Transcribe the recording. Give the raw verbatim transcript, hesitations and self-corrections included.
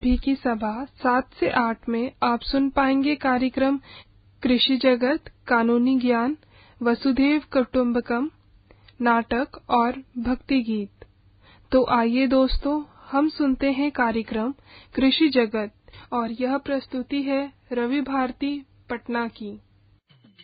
भी की सभा सात से आठ में आप सुन पाएंगे कार्यक्रम कृषि जगत, कानूनी ज्ञान, वसुधैव कुटुंबकम, नाटक और भक्ति गीत। तो आइए दोस्तों, हम सुनते हैं कार्यक्रम कृषि जगत और यह प्रस्तुति है रवि भारती पटना की।